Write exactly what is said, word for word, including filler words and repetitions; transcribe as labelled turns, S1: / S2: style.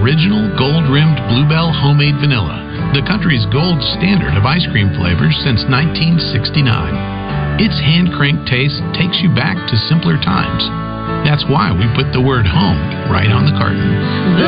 S1: original gold-rimmed Bluebell homemade vanilla, the country's gold standard of ice cream flavors since nineteen sixty-nine. Its hand-cranked taste takes you back to simpler times. That's why we put the word home right on the carton.